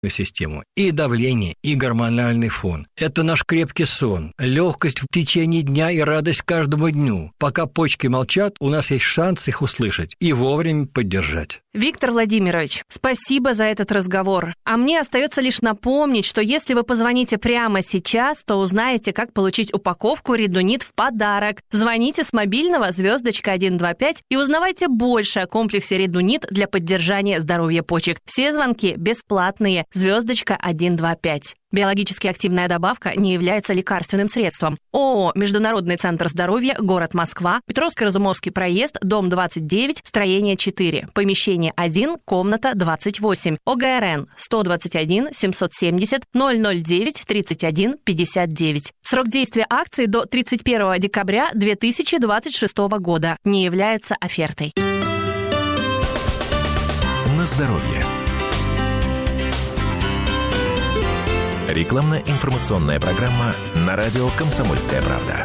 систему, и давление, и гормональный фон. Это наш крепкий сон, легкость в течение дня и радость каждому дню. Пока почки молчат, у нас есть шанс их услышать и вовремя поддержать. Виктор Владимирович, спасибо за этот разговор. А мне остается лишь напомнить, что если вы позвоните прямо сейчас, то узнаете, как получить упаковку Редунит в подарок. Звоните с мобильного *125 и узнавайте больше о комплексе Редунит для поддержания здоровья почек. Все звонки бесплатные. *125. Биологически активная добавка не является лекарственным средством. ООО «Международный центр здоровья», город Москва, Петровско-Разумовский проезд, дом 29, строение 4, помещение 1, комната 28, ОГРН 121 770 009 31 59. Срок действия акции до 31 декабря 2026 года. Не является офертой. На здоровье. Рекламно-информационная программа на радио «Комсомольская правда».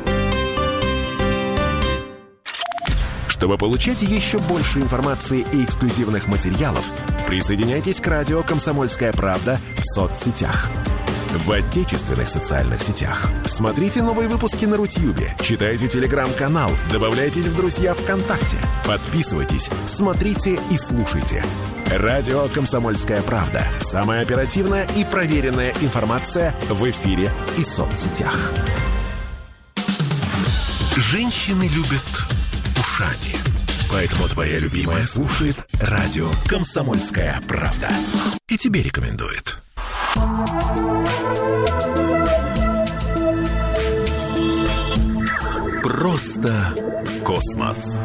Чтобы получать еще больше информации и эксклюзивных материалов, присоединяйтесь к радио «Комсомольская правда» в соцсетях. В отечественных социальных сетях. Смотрите новые выпуски на Рутьюбе, читайте телеграм-канал, добавляйтесь в друзья ВКонтакте, подписывайтесь, смотрите и слушайте. Радио «Комсомольская правда». Самая оперативная и проверенная информация в эфире и соцсетях. Женщины любят ушами. Поэтому твоя любимая слушает радио «Комсомольская правда». И тебе рекомендует. Просто космос.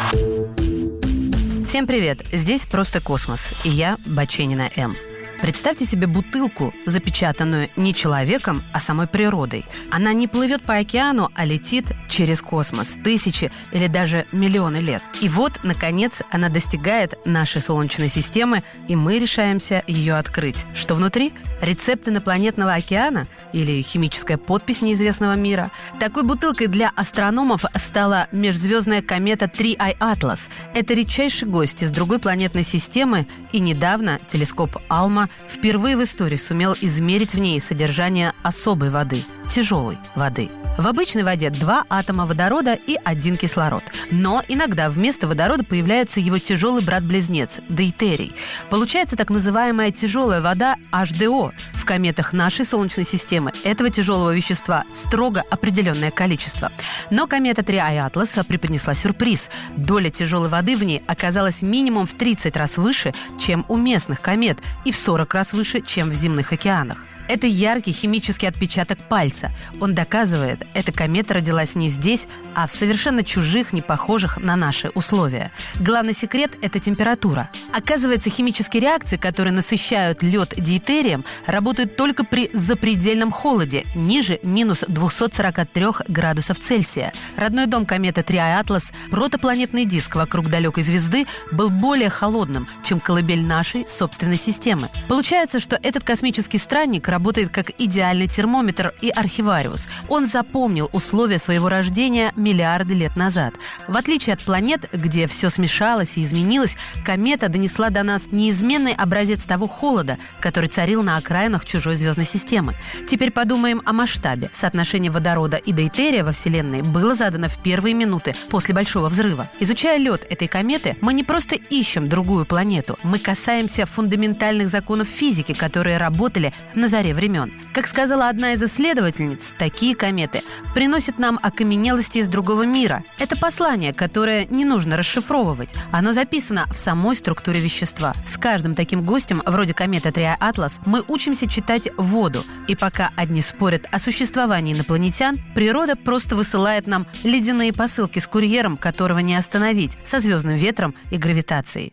Всем привет! Здесь «Просто космос» и я, Баченина М. Представьте себе бутылку, запечатанную не человеком, а самой природой. Она не плывет по океану, а летит через космос тысячи или даже миллионы лет. И вот, наконец, она достигает нашей Солнечной системы, и мы решаемся ее открыть. Что внутри? Рецепт инопланетного океана или химическая подпись неизвестного мира? Такой бутылкой для астрономов стала межзвездная комета 3I Atlas. Это редчайший гость из другой планетной системы, и недавно телескоп Алма впервые в истории сумел измерить в ней содержание особой воды – тяжелой воды. В обычной воде 2 атома водорода и 1 кислород. Но иногда вместо водорода появляется его тяжелый брат-близнец – дейтерий. Получается так называемая тяжелая вода H2O. В кометах нашей Солнечной системы этого тяжелого вещества строго определенное количество. Но комета 3I Atlas преподнесла сюрприз. Доля тяжелой воды в ней оказалась минимум в 30 раз выше, чем у местных комет, и в 40 раз выше, чем в земных океанах. Это яркий химический отпечаток пальца. Он доказывает, эта комета родилась не здесь, а в совершенно чужих, не похожих на наши условия. Главный секрет – это температура. Оказывается, химические реакции, которые насыщают лед дейтерием, работают только при запредельном холоде, ниже минус 243 градусов Цельсия. Родной дом кометы 3I Atlas, протопланетный диск вокруг далекой звезды, был более холодным, чем колыбель нашей собственной системы. Получается, что этот космический странник работает как идеальный термометр и архивариус. Он запомнил условия своего рождения миллиарды лет назад. В отличие от планет, где все смешалось и изменилось, комета донесла до нас неизменный образец того холода, который царил на окраинах чужой звездной системы. Теперь подумаем о масштабе. Соотношение водорода и дейтерия во Вселенной было задано в первые минуты после Большого взрыва. Изучая лед этой кометы, мы не просто ищем другую планету, мы касаемся фундаментальных законов физики, которые работали на заре времен. Как сказала одна из исследовательниц, такие кометы приносят нам окаменелости из другого мира. Это послание, которое не нужно расшифровывать. Оно записано в самой структуре вещества. С каждым таким гостем, вроде кометы 3I Atlas, мы учимся читать воду. И пока одни спорят о существовании инопланетян, природа просто высылает нам ледяные посылки с курьером, которого не остановить, со звездным ветром и гравитацией.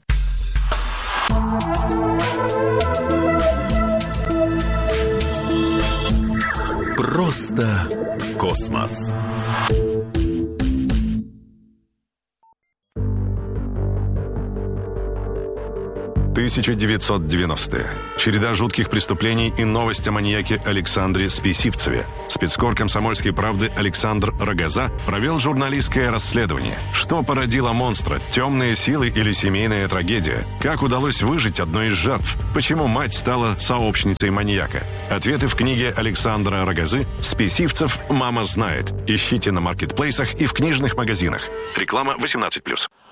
Просто космос. 1990-е. Череда жутких преступлений и новость о маньяке Александре Списивцеве. Спецкор «Комсомольской правды» Александр Рогоза провел журналистское расследование. Что породило монстра? Темные силы или семейная трагедия? Как удалось выжить одной из жертв? Почему мать стала сообщницей маньяка? Ответы в книге Александра Рогозы «Списивцев. Мама знает». Ищите на маркетплейсах и в книжных магазинах. Реклама 18+.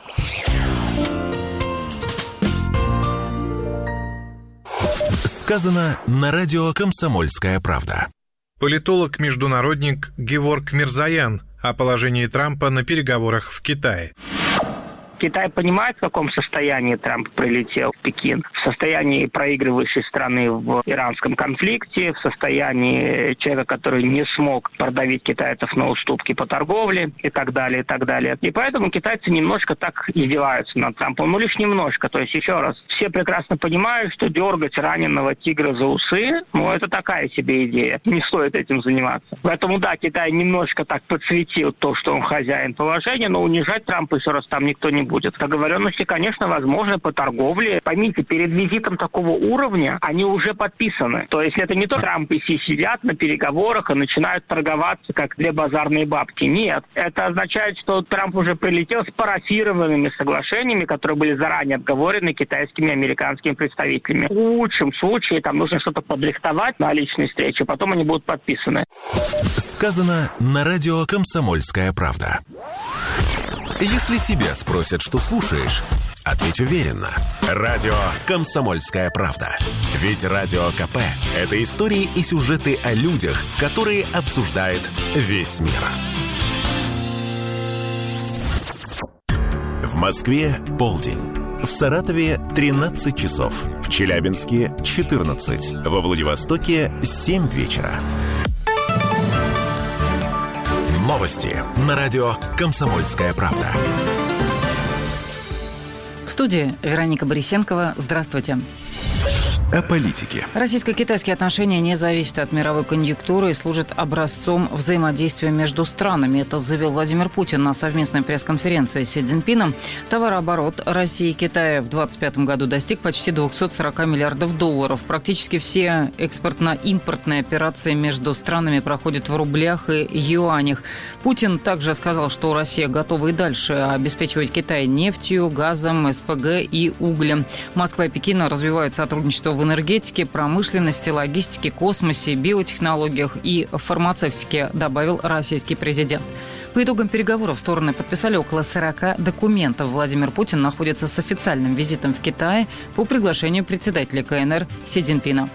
Сказано на радио «Комсомольская правда». Политолог-международник Геворг Мирзоян о положении Трампа на переговорах в Китае. Китай понимает, в каком состоянии Трамп прилетел в Пекин. В состоянии проигрывающей страны в иранском конфликте, в состоянии человека, который не смог продавить китайцев на уступки по торговле и так далее, и так далее. И поэтому китайцы немножко так издеваются над Трампом. Ну, лишь немножко. То есть, еще раз, все прекрасно понимают, что дергать раненого тигра за усы, это такая себе идея. Не стоит этим заниматься. Поэтому, да, Китай немножко так подсветил то, что он хозяин положения, но унижать Трампа еще раз там никто не будет. Договоренности, конечно, возможны по торговле. Поймите, перед визитом такого уровня они уже подписаны. То есть это не то, Трамп и Си сидят на переговорах и начинают торговаться, как две базарные бабки. Нет. Это означает, что Трамп уже прилетел с парафированными соглашениями, которые были заранее отговорены китайскими и американскими представителями. В лучшем случае там нужно что-то подрихтовать на личной встрече, потом они будут подписаны. Сказано на радио «Комсомольская правда». Если тебя спросят, что слушаешь, ответь уверенно. Радио «Комсомольская правда». Ведь Радио КП – это истории и сюжеты о людях, которые обсуждает весь мир. В Москве полдень. В Саратове 13 часов. В Челябинске 14. Во Владивостоке 7 вечера. Новости на радио «Комсомольская правда». В студии Вероника Борисенкова. Здравствуйте. О политике. Российско-китайские отношения не зависят от мировой конъюнктуры и служат образцом взаимодействия между странами. Это заявил Владимир Путин на совместной пресс-конференции с Си Цзиньпином. Товарооборот России и Китая в 2025 году достиг почти 240 миллиардов долларов. Практически все экспортно-импортные операции между странами проходят в рублях и юанях. Путин также сказал, что Россия готова и дальше обеспечивать Китай нефтью, газом, СПГ и углем. Москва и Пекин развивают сотрудничество в энергетике, промышленности, логистике, космосе, биотехнологиях и фармацевтике, добавил российский президент. По итогам переговоров стороны подписали около 40 документов. Владимир Путин находится с официальным визитом в Китае по приглашению председателя КНР Си Цзиньпина.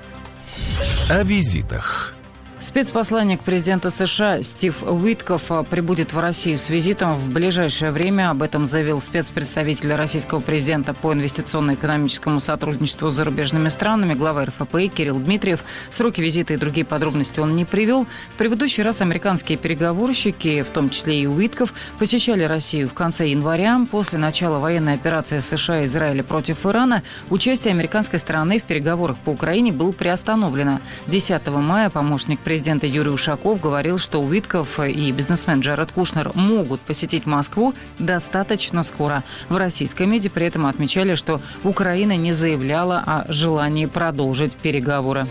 О визитах. Спецпосланник президента США Стив Уитков прибудет в Россию с визитом в ближайшее время. Об этом заявил спецпредставитель российского президента по инвестиционно-экономическому сотрудничеству с зарубежными странами, глава РФПИ Кирилл Дмитриев. Сроки визита и другие подробности он не привел. В предыдущий раз американские переговорщики, в том числе и Уитков, посещали Россию в конце января. После начала военной операции США и Израиля против Ирана участие американской стороны в переговорах по Украине было приостановлено. 10 мая помощник президента Юрий Ушаков говорил, что Уитков и бизнесмен Джаред Кушнер могут посетить Москву достаточно скоро. В российской медиа при этом отмечали, что Украина не заявляла о желании продолжить переговоры.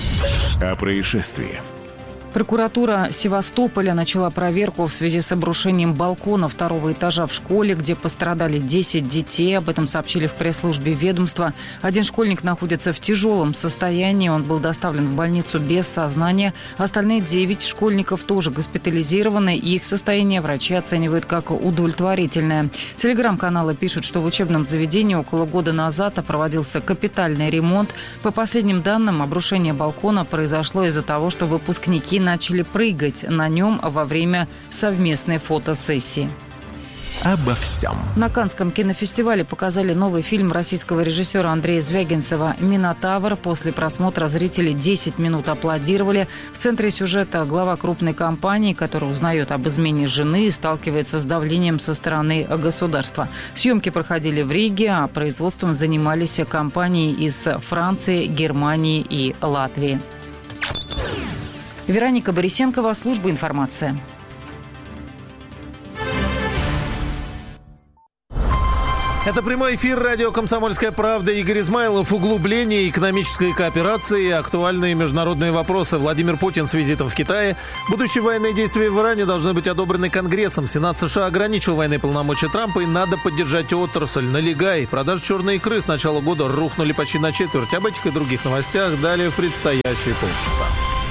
О происшествии. Прокуратура Севастополя начала проверку в связи с обрушением балкона второго этажа в школе, где пострадали 10 детей. Об этом сообщили в пресс-службе ведомства. Один школьник находится в тяжелом состоянии. Он был доставлен в больницу без сознания. Остальные 9 школьников тоже госпитализированы. И их состояние врачи оценивают как удовлетворительное. Телеграм-каналы пишут, что в учебном заведении около года назад проводился капитальный ремонт. По последним данным, обрушение балкона произошло из-за того, что выпускники начали прыгать на нем во время совместной фотосессии. Обо всем. На Каннском кинофестивале показали новый фильм российского режиссера Андрея Звягинцева «Минотавр». После просмотра зрители 10 минут аплодировали. В центре сюжета глава крупной компании, который узнает об измене жены и сталкивается с давлением со стороны государства. Съемки проходили в Риге, а производством занимались компании из Франции, Германии и Латвии. Вероника Борисенкова, служба информации. Это прямой эфир радио «Комсомольская правда». Игорь Измайлов. Углубление экономической кооперации и актуальные международные вопросы. Владимир Путин с визитом в Китае. Будущие военные действия в Иране должны быть одобрены Конгрессом. Сенат США ограничил военные полномочия Трампа, и надо поддержать отрасль. Налегай. Продажи черной икры с начала года рухнули почти на четверть. Об этих и других новостях далее в предстоящие полчаса.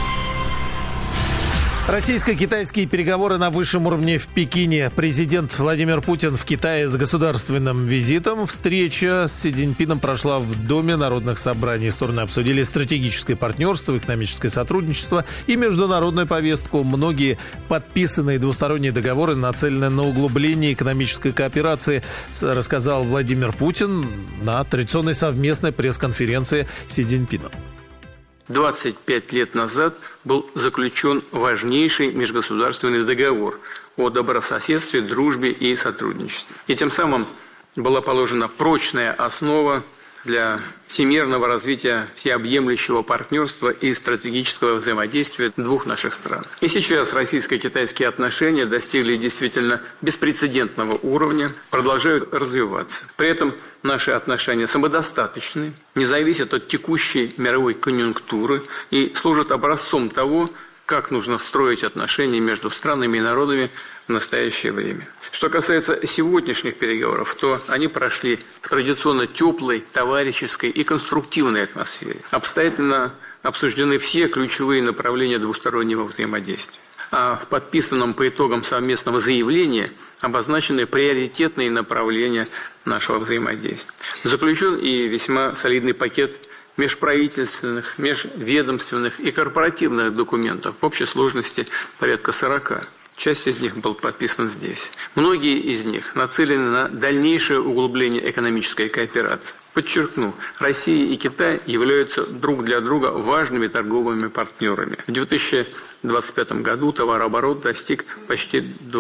Российско-китайские переговоры на высшем уровне в Пекине. Президент Владимир Путин в Китае с государственным визитом. Встреча с Си Цзиньпином прошла в Доме народных собраний. Стороны обсудили стратегическое партнерство, экономическое сотрудничество и международную повестку. Многие подписанные двусторонние договоры нацелены на углубление экономической кооперации, рассказал Владимир Путин на традиционной совместной пресс-конференции с Си Цзиньпином. 25 лет назад был заключен важнейший межгосударственный договор о добрососедстве, дружбе и сотрудничестве. И тем самым была положена прочная основа для всемирного развития всеобъемлющего партнерства и стратегического взаимодействия двух наших стран. И сейчас российско-китайские отношения достигли действительно беспрецедентного уровня, продолжают развиваться. При этом наши отношения самодостаточны, не зависят от текущей мировой конъюнктуры и служат образцом того, как нужно строить отношения между странами и народами в настоящее время. Что касается сегодняшних переговоров, то они прошли в традиционно теплой, товарищеской и конструктивной атмосфере. Обстоятельно обсуждены все ключевые направления двустороннего взаимодействия. А в подписанном по итогам совместного заявления обозначены приоритетные направления нашего взаимодействия. Заключен и весьма солидный пакет межправительственных, межведомственных и корпоративных документов в общей сложности порядка 40. Часть из них была подписана здесь. Многие из них нацелены на дальнейшее углубление экономической кооперации. Подчеркну, Россия и Китай являются друг для друга важными торговыми партнерами. В 2025 году товарооборот достиг почти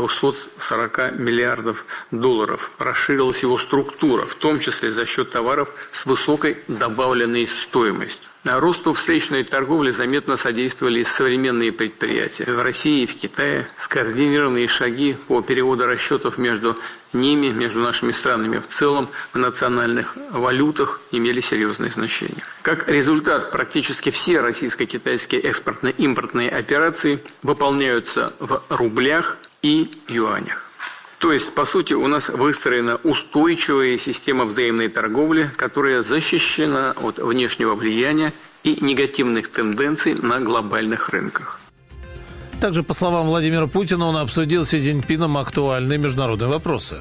240 миллиардов долларов. Расширилась его структура, в том числе за счет товаров с высокой добавленной стоимостью. Росту встречной торговли заметно содействовали современные предприятия. В России и в Китае скоординированные шаги по переводу расчетов между ними, между нашими странами в целом, в национальных валютах имели серьезное значение. Как результат, практически все российско-китайские экспортно-импортные операции выполняются в рублях и юанях. То есть, по сути, у нас выстроена устойчивая система взаимной торговли, которая защищена от внешнего влияния и негативных тенденций на глобальных рынках. Также, по словам Владимира Путина, он обсудил с Си Цзиньпином актуальные международные вопросы.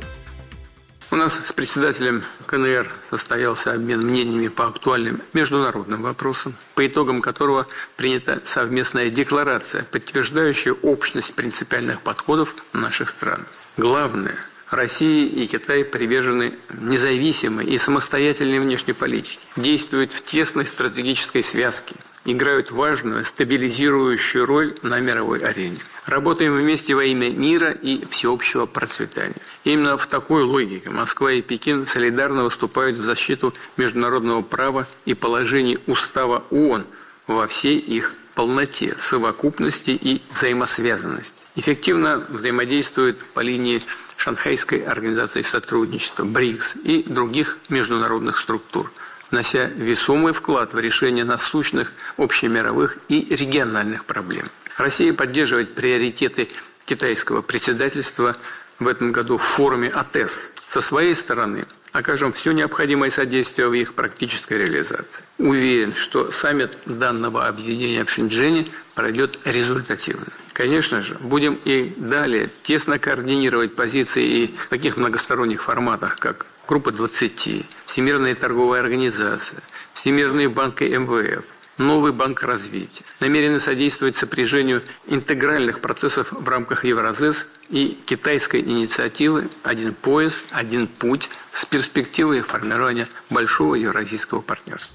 У нас с председателем КНР состоялся обмен мнениями по актуальным международным вопросам, по итогам которого принята совместная декларация, подтверждающая общность принципиальных подходов наших стран. Главное, Россия и Китай привержены независимой и самостоятельной внешней политике, действуют в тесной стратегической связке, играют важную стабилизирующую роль на мировой арене. Работаем вместе во имя мира и всеобщего процветания. Именно в такой логике Москва и Пекин солидарно выступают в защиту международного права и положений Устава ООН во всей их полноте, совокупности и взаимосвязанности. Эффективно взаимодействуют по линии Шанхайской организации сотрудничества, БРИКС и других международных структур, внося весомый вклад в решение насущных общемировых и региональных проблем. Россия поддерживает приоритеты китайского председательства в этом году в форуме АТЭС. Со своей стороны окажем все необходимое содействие в их практической реализации. Уверен, что саммит данного объединения в Шэньчжэне пройдет результативно. Конечно же, будем и далее тесно координировать позиции и в таких многосторонних форматах, как Группа 20, Всемирная торговая организация, Всемирный банк и МВФ, Новый банк развития. Намерены содействовать сопряжению интегральных процессов в рамках Евразес и китайской инициативы «Один пояс, один путь» с перспективой формирования большого евразийского партнерства.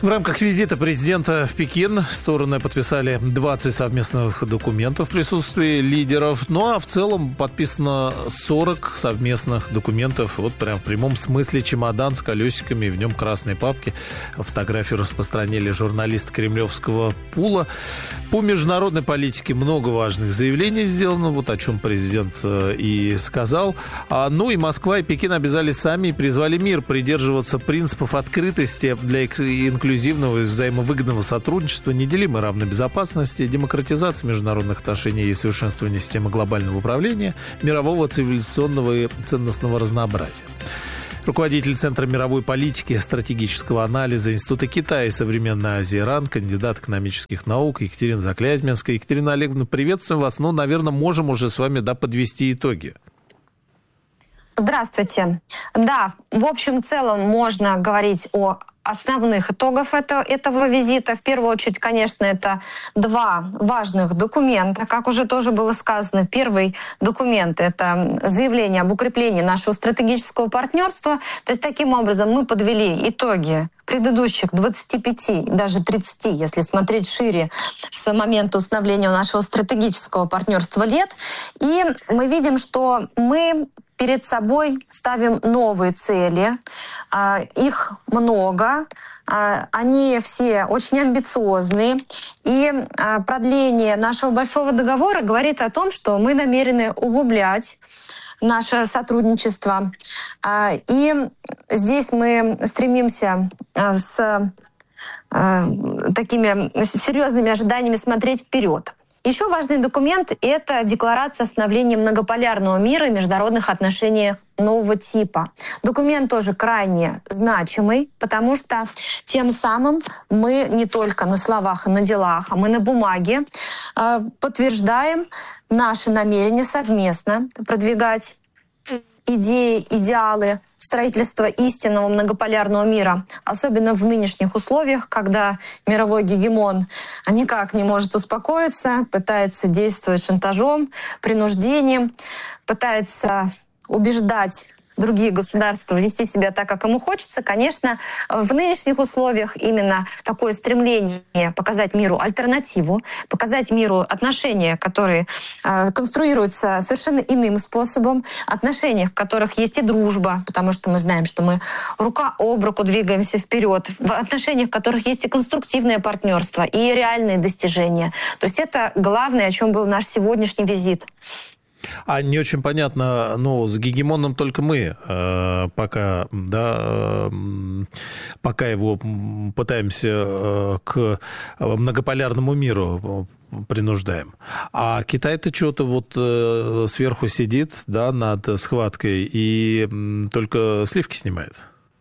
В рамках визита президента в Пекин стороны подписали 20 совместных документов в присутствии лидеров. Ну а в целом подписано 40 совместных документов. Вот прям в прямом смысле чемодан с колесиками, в нем красные папки. Фотографию распространили журналисты кремлевского пула. По международной политике много важных заявлений сделано, вот о чем президент и сказал. Ну и Москва и Пекин обязали сами и призвали мир придерживаться принципов открытости для инклюзивного и взаимовыгодного сотрудничества, неделимой равной безопасности, демократизации международных отношений и совершенствования системы глобального управления, мирового цивилизационного и ценностного разнообразия. Руководитель Центра мировой политики, стратегического анализа Института Китая и Современной Азии РАН, кандидат экономических наук Екатерина Заклязьминская. Екатерина Олеговна, приветствуем вас. Ну, наверное, можем уже с вами подвести итоги. Здравствуйте. Да, в общем целом можно говорить о основных итогах этого визита. В первую очередь, конечно, это два важных документа. Как уже тоже было сказано, первый документ — это заявление об укреплении нашего стратегического партнерства. То есть таким образом мы подвели итоги предыдущих 25, даже 30, если смотреть шире, с момента установления нашего стратегического партнерства лет. И мы видим, что мы перед собой ставим новые цели. Их много. Они все очень амбициозные. И продление нашего большого договора говорит о том, что мы намерены углублять наше сотрудничество. И здесь мы стремимся с такими серьезными ожиданиями смотреть вперед. Еще важный документ — это декларация о становлении многополярного мира и международных отношениях нового типа. Документ тоже крайне значимый, потому что тем самым мы не только на словах и на делах, а мы на бумаге подтверждаем наше намерение совместно продвигать идеи, идеалы строительства истинного многополярного мира, особенно в нынешних условиях, когда мировой гегемон никак не может успокоиться, пытается действовать шантажом, принуждением, пытается убеждать другие государства вести себя так, как ему хочется. Конечно, в нынешних условиях именно такое стремление показать миру альтернативу, показать миру отношения, которые конструируются совершенно иным способом, отношения, в которых есть и дружба, потому что мы знаем, что мы рука об руку двигаемся вперед, в отношениях, в которых есть и конструктивное партнерство, и реальные достижения. То есть это главное, о чем был наш сегодняшний визит. А не очень понятно, с гегемоном только мы пока его пытаемся к многополярному миру принуждаем. А Китай-то что-то сверху сидит, над схваткой и только сливки снимает.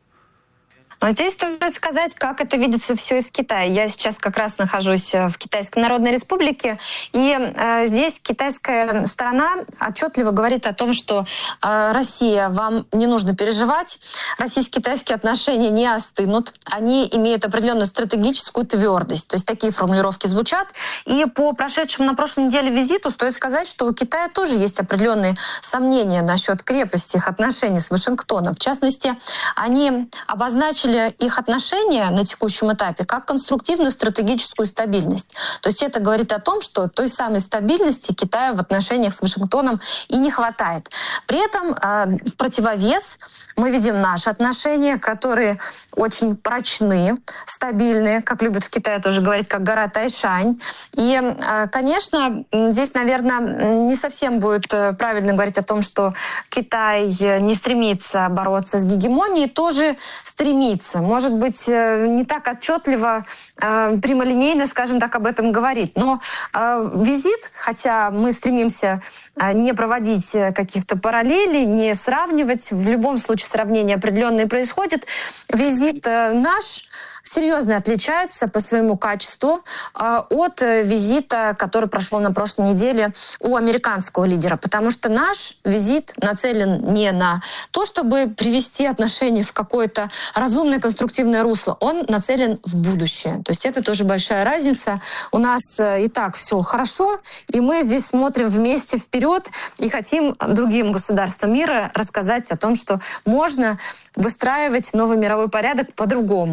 Но здесь стоит сказать, как это видится все из Китая. Я сейчас как раз нахожусь в Китайской Народной Республике, и здесь китайская сторона отчетливо говорит о том, что Россия, вам не нужно переживать, российско-китайские отношения не остынут, они имеют определенную стратегическую твердость. То есть такие формулировки звучат. И по прошедшему на прошлой неделе визиту стоит сказать, что у Китая тоже есть определенные сомнения насчет крепости их отношений с Вашингтоном. В частности, они обозначили их отношения на текущем этапе как конструктивную стратегическую стабильность. То есть это говорит о том, что той самой стабильности Китаю в отношениях с Вашингтоном и не хватает. При этом в противовес мы видим наши отношения, которые очень прочны, стабильные, как любят в Китае тоже говорить, как гора Тайшань. И, конечно, здесь, наверное, не совсем будет правильно говорить о том, что Китай не стремится бороться с гегемонией, тоже стремится. Может быть, не так отчетливо, прямолинейно, скажем так, об этом говорить. Но визит, хотя мы стремимся не проводить каких-то параллелей, не сравнивать, в любом случае сравнение определенное происходит, визит наш серьезно отличается по своему качеству от визита, который прошел на прошлой неделе у американского лидера. Потому что наш визит нацелен не на то, чтобы привести отношения в какое-то разумное, конструктивное русло. Он нацелен в будущее. То есть это тоже большая разница. У нас и так все хорошо, и мы здесь смотрим вместе вперед и хотим другим государствам мира рассказать о том, что можно выстраивать новый мировой порядок по-другому.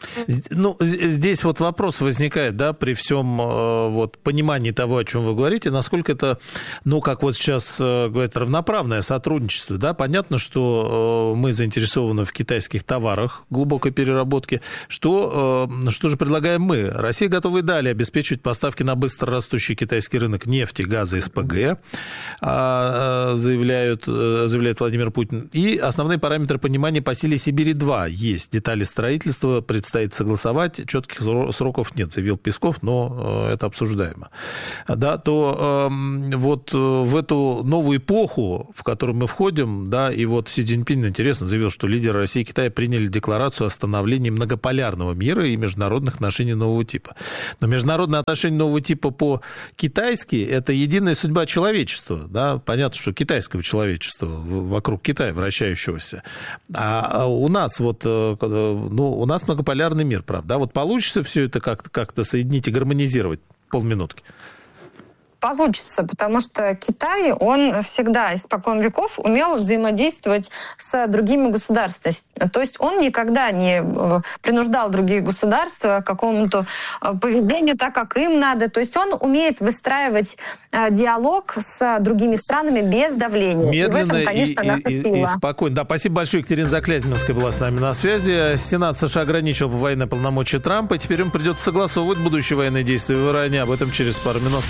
Ну, здесь вот вопрос возникает, да, при всем вот понимании того, о чем вы говорите, насколько это, ну, как вот сейчас говорят, равноправное сотрудничество, да, понятно, что мы заинтересованы в китайских товарах глубокой переработки, что же предлагаем мы? Россия готова и далее обеспечивать поставки на быстро растущий китайский рынок нефти, газа, СПГ, заявляет Владимир Путин, и основные параметры понимания по силе Сибири-2 есть, детали строительства предстоит согласовать, четких сроков нет, заявил Песков, но это обсуждаемо. Да, то вот в эту новую эпоху, в которую мы входим, да, и вот Си Цзиньпин, интересно, заявил, что лидеры России и Китая приняли декларацию о становлении многополярного мира и международных отношений нового типа. Но международные отношения нового типа по-китайски – это единая судьба человечества. Да? Понятно, что китайского человечества вокруг Китая вращающегося. А у нас вот, ну, у нас многополярный мир, правда? Вот получится все это как-то соединить и гармонизировать? Полминутки. Получится, потому что Китай, он всегда, испокон веков, умел взаимодействовать с другими государствами. То есть он никогда не принуждал другие государства к какому-то поведению так, как им надо. То есть он умеет выстраивать диалог с другими странами без давления. Медленно и в этом, конечно, наша сила. И спокойно. Да, спасибо большое. Екатерина Заклязьминская была с нами на связи. Сенат США ограничил военные полномочия Трампа. Теперь им придется согласовывать будущие военные действия в Иране. Об этом через пару минут.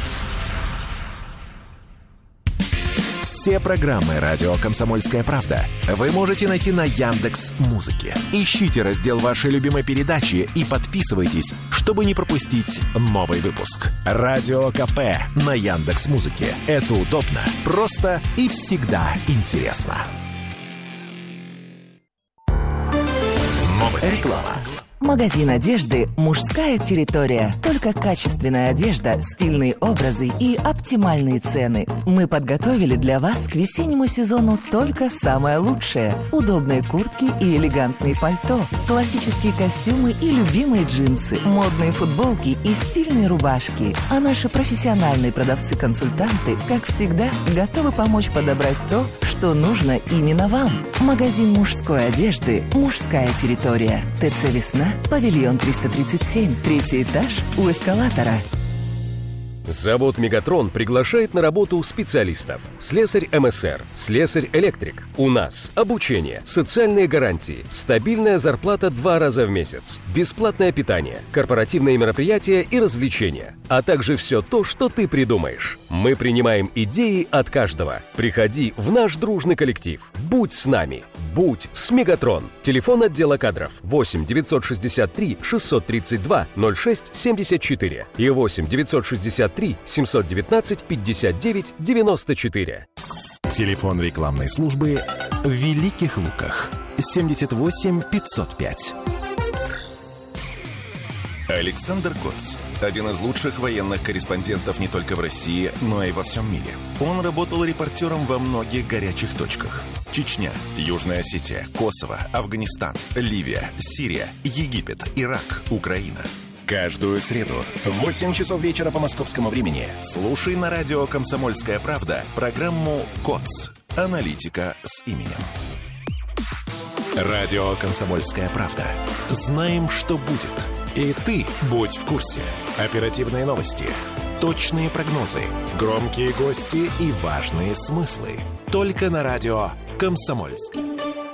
Все программы «Радио Комсомольская правда» вы можете найти на Яндекс.Музыке. Ищите раздел вашей любимой передачи и подписывайтесь, чтобы не пропустить новый выпуск. Радио КП на Яндекс.Музыке. Это удобно, просто и всегда интересно. Новости. Реклама. Магазин одежды «Мужская территория». Только качественная одежда, стильные образы и оптимальные цены. Мы подготовили для вас к весеннему сезону только самое лучшее. Удобные куртки и элегантные пальто, классические костюмы и любимые джинсы, модные футболки и стильные рубашки. А наши профессиональные продавцы-консультанты, как всегда, готовы помочь подобрать то, что нужно именно вам. Магазин мужской одежды «Мужская территория». ТЦ «Весна», павильон 337, третий этаж у эскалатора. Завод «Мегатрон» приглашает на работу специалистов. Слесарь МСР, слесарь-электрик. У нас обучение, социальные гарантии, стабильная зарплата 2 раза в месяц, бесплатное питание, корпоративные мероприятия и развлечения, а также все то, что ты придумаешь. Мы принимаем идеи от каждого. Приходи в наш дружный коллектив. Будь с нами. Будь с «Мегатрон». Телефон отдела кадров 8 963 632 06 74 и 8 963 719 59 94. Телефон рекламной службы в Великих Луках 78 505. Александр Коц – один из лучших военных корреспондентов не только в России, но и во всем мире. Он работал репортером во многих горячих точках. Чечня, Южная Осетия, Косово, Афганистан, Ливия, Сирия, Египет, Ирак, Украина. Каждую среду в 8 часов вечера по московскому времени слушай на радио «Комсомольская правда» программу «КОЦ. Аналитика с именем». Радио «Комсомольская правда». Знаем, что будет. И ты будь в курсе. Оперативные новости, точные прогнозы, громкие гости и важные смыслы. Только на радио «Комсомольская».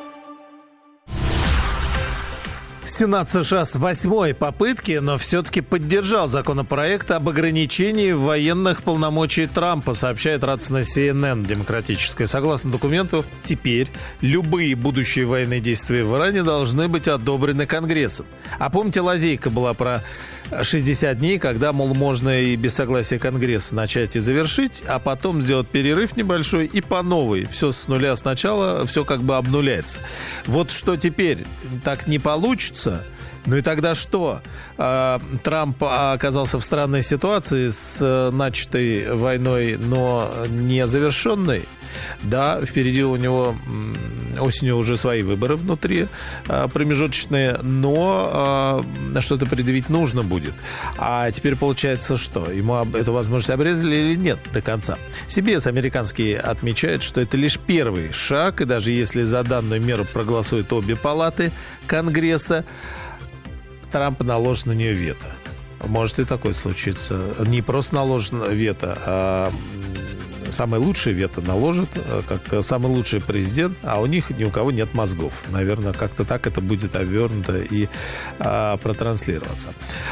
Сенат США с 8-й попытки, но все-таки поддержал законопроект об ограничении военных полномочий Трампа, сообщает радостно CNN демократическая. Согласно документу, теперь любые будущие военные действия в Иране должны быть одобрены Конгрессом. А помните, лазейка была про 60 дней, когда, мол, можно и без согласия Конгресса начать и завершить, а потом сделать перерыв небольшой и по новой. Все с нуля сначала, все как бы обнуляется. Вот что теперь? Так не получится. Ну и тогда что? Трамп оказался в странной ситуации с начатой войной, но не завершенной. Да, впереди у него осенью уже свои выборы внутри промежуточные, но что-то предъявить нужно будет. А теперь получается что? Ему эту возможность обрезали или нет до конца? CBS американский отмечает, что это лишь первый шаг, и даже если за данную меру проголосуют обе палаты Конгресса, Трамп наложит на нее вето. Может и такое случиться. Не просто наложит вето, а самое лучшее вето наложит, как самый лучший президент, а у них ни у кого нет мозгов. Наверное, как-то так это будет обернуто и протранслироваться.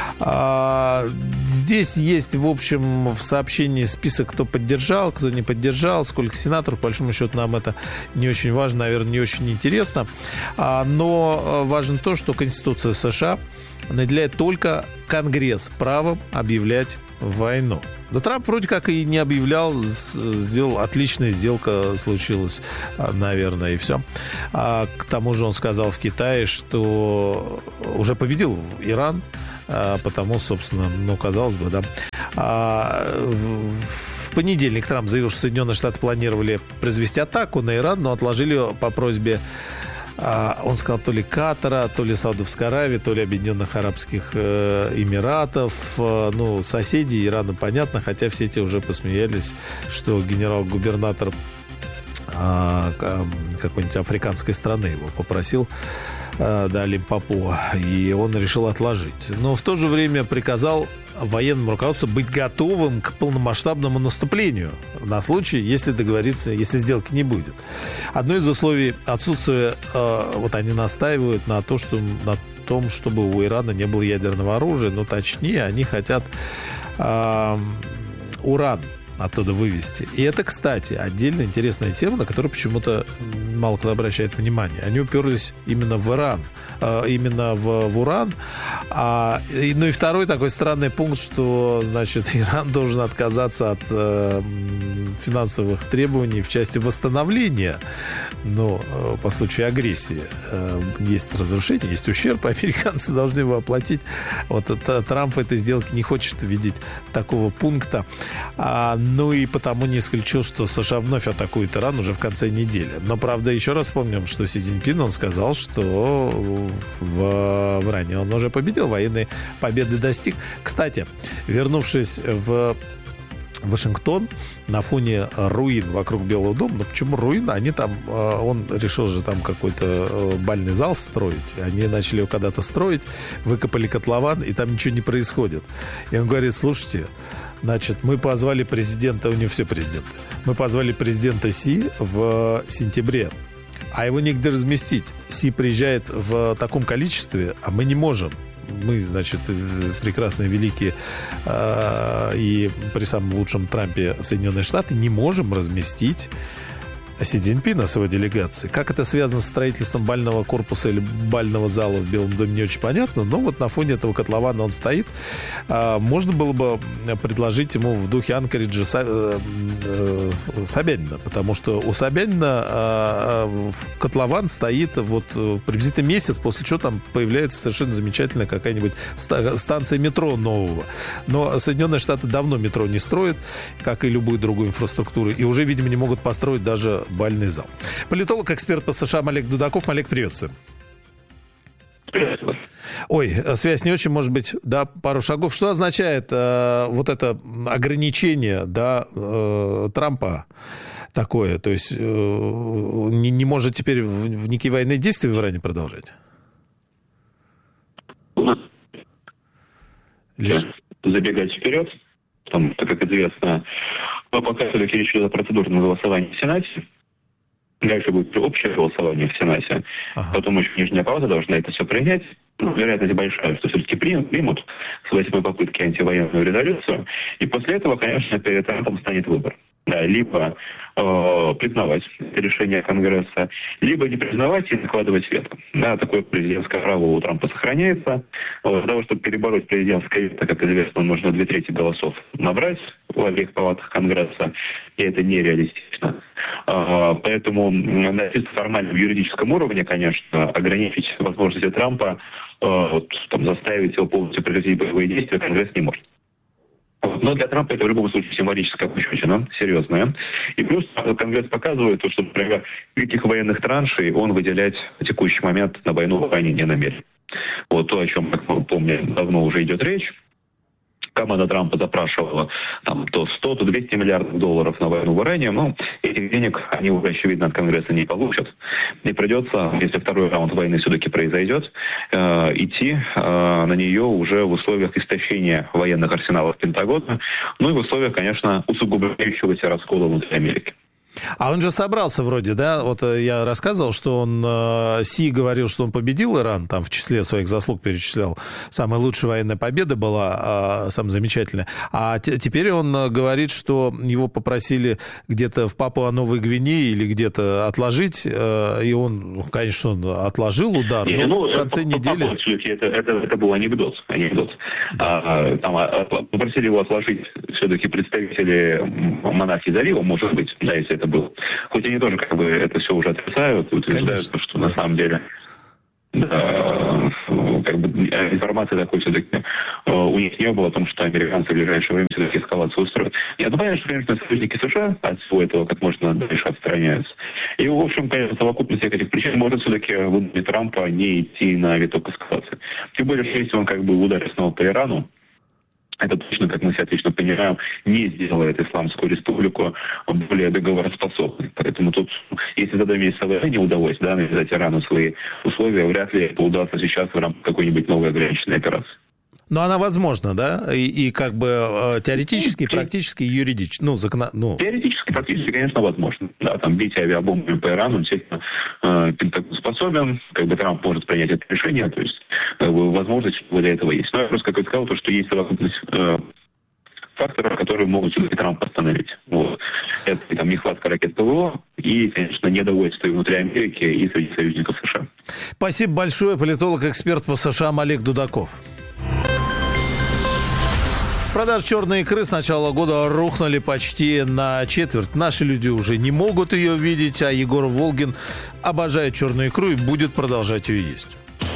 Здесь есть, в общем, в сообщении список, кто поддержал, кто не поддержал, сколько сенаторов. По большому счету нам это не очень важно, наверное, не очень интересно. Но важно то, что Конституция США наделяет только Конгресс правом объявлять войну. Но Трамп вроде как и не объявлял, сделал, отличная сделка случилась, наверное, и все. К тому же он сказал в Китае, что уже победил Иран, потому, собственно, казалось бы, да. В понедельник Трамп заявил, что Соединенные Штаты планировали произвести атаку на Иран, но отложили ее по просьбе, он сказал, то ли Катара, то ли Саудовской Аравии, то ли Объединенных Арабских Эмиратов. Соседи Ирана, понятно, хотя все эти уже посмеялись, что генерал-губернатор какой-нибудь африканской страны его попросил, Лимпопо, и он решил отложить. Но в то же время приказал военному руководству быть готовым к полномасштабному наступлению на случай, если договориться, если сделки не будет. Одно из условий отсутствия, они настаивают на том, чтобы у Ирана не было ядерного оружия, но точнее, они хотят уран оттуда вывести. И это, кстати, отдельно интересная тема, на которую почему-то мало кто обращает внимание. Они уперлись именно в Иран, именно в уран. И второй такой странный пункт, что, значит, Иран должен отказаться от финансовых требований в части восстановления, по случаю агрессии. Есть разрушение, есть ущерб, американцы должны его оплатить. Трамп в этой сделке не хочет видеть такого пункта. И потому не исключил, что США вновь атакует Иран уже в конце недели. Но, правда, еще раз вспомним, что Си Цзиньпин, он сказал, что в Иране он уже победил, военной победы достиг. Кстати, вернувшись в Вашингтон на фоне руин вокруг Белого дома. Почему руин? Они там, он решил же там какой-то бальный зал строить. Они начали его когда-то строить, выкопали котлован, и там ничего не происходит. И он говорит, слушайте, значит, мы позвали президента, у него все президенты, мы позвали президента Си в сентябре, а его негде разместить. Си приезжает в таком количестве, а мы не можем. Мы, значит, прекрасные, великие и при самом лучшем Трампе Соединенные Штаты не можем разместить Си Цзиньпина с его делегацией. Как это связано с строительством бального корпуса или бального зала в Белом доме, не очень понятно, но на фоне этого котлована он стоит. Можно было бы предложить ему в духе Анкориджа Собянина, потому что у Собянина котлован стоит приблизительно месяц, после чего там появляется совершенно замечательная какая-нибудь станция метро нового. Но Соединенные Штаты давно метро не строят, как и любую другую инфраструктуру, и уже, видимо, не могут построить даже бальный зал. Политолог, эксперт по США Малек Дудаков. Малек, приветствую. Ой, связь не очень, может быть, пару шагов. Что означает это ограничение, Трампа такое? То есть не может теперь в некие военные действия в Иране продолжать? Забегать вперед, потому что, как известно, пока все-таки речь идет о процедурном голосовании в Сенате. Дальше будет общее голосование в Сенате. Потом еще Нижняя палата должна это все принять. Вероятность большая, что все-таки примут с 8-й попытки антивоенную резолюцию. И после этого, конечно, перед Трампом станет выбор. Либо признавать решение Конгресса, либо не признавать и накладывать вето. Такое президентское право у Трампа сохраняется. Для того, чтобы перебороть президентское вето, как известно, нужно 2/3 голосов набрать в обеих палатах Конгресса, и это нереалистично. Поэтому на чисто формальном юридическом уровне, конечно, ограничить возможности Трампа, заставить его полностью прекратить боевые действия Конгресс не может. Но для Трампа это в любом случае символическая пощечина, серьезная. И плюс Конгресс показывает, что, например, этих военных траншей он выделять в текущий момент на войну в Украине не намерен. То, о чем, как мы помним, давно уже идет речь. команда Трампа запрашивала там то 100, то 200 миллиардов долларов на войну в Иране, но этих денег они уже, очевидно, от Конгресса не получат. И придется, если второй раунд войны все-таки произойдет, идти на нее уже в условиях истощения военных арсеналов Пентагона, ну и в условиях, конечно, усугубляющегося раскола внутри Америки. А он же собрался вроде, да? Вот я рассказывал, что он Си говорил, что он победил Иран, там в числе своих заслуг перечислял. Самая лучшая военная победа была, самая замечательная. А теперь он говорит, что его попросили где-то в Папуа-Новой Гвинее или где-то отложить, и он, конечно, он отложил удар, но в конце недели... Это был анекдот. Попросили его отложить все-таки представители монархии залива, может быть, да, если это было. Хоть они тоже как бы это все уже отрицают, утверждают, что на самом деле как бы информации такой все-таки у них не было о том, что американцы в ближайшее время все-таки эскалацию устроят. Я думаю, что, конечно, союзники США от всего этого как можно дальше отстраняются. И, в общем, конечно, совокупность всех этих причин может все-таки вынудить Трампа не идти на виток эскалации. Тем более, что если он как бы ударит снова по Ирану, это точно, как мы все отлично понимаем, не сделает Исламскую республику более договороспособной. Поэтому тут, если тогда СВР не удалось навязать Ирану свои условия, вряд ли это удастся сейчас в рамках какой-нибудь новой ограниченной операции. Но она возможна, да? И как бы теоретически, практически, юридически. Теоретически, практически, конечно, возможно. Да, там бить авиабомбами по Ирану, действительно, Пентагон способен, как бы Трамп может принять это решение, то есть возможность для этого есть. Но я просто как сказал, то, что есть совокупность факторов, которые могут все-таки Трампа остановить. Вот. Это там нехватка ракет ПВО и, конечно, недовольство внутри Америки и среди союзников США. Спасибо большое. Политолог-эксперт по США Олег Дудаков. Продажи черной икры с начала года рухнули почти на четверть. Наши люди уже не могут ее видеть, а Егор Волгин обожает черную икру и будет продолжать ее есть.